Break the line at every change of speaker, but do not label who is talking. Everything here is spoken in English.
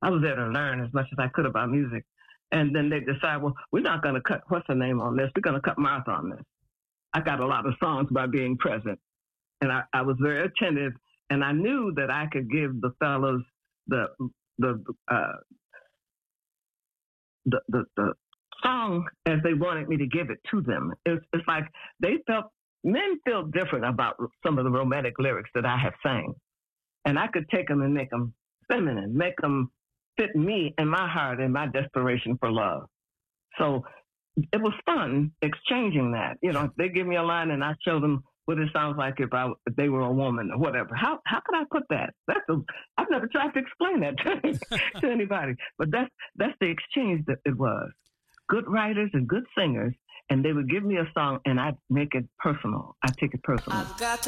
I was there to learn as much as I could about music. And then they decide, well, we're not going to cut what's her name on this. We're going to cut Martha on this. I got a lot of songs by being present, and I was very attentive, and I knew that I could give the fellas the the the song as they wanted me to give it to them. It's like men felt different about some of the romantic lyrics that I have sang, and I could take them and make them feminine, make them fit me and my heart and my desperation for love. So it was fun exchanging that. They give me a line and I show them what it sounds like if they were a woman or whatever. How could I put that? I've never tried to explain that to anybody. But that's the exchange that it was. Good writers and good singers, and they would give me a song and I'd make it personal. I'd take it personal.